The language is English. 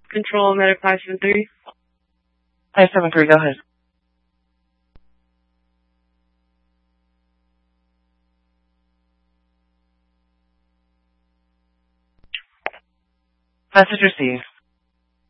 Control Medic 573. 573, go ahead. Message received.